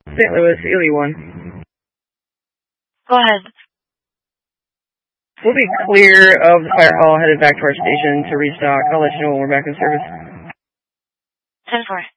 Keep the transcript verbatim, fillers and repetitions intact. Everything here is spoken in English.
Saint Louis, Ely one. Go ahead. We'll be clear of the fire hall, headed back to our station to restock. I'll let you know when we're back in service. ten four.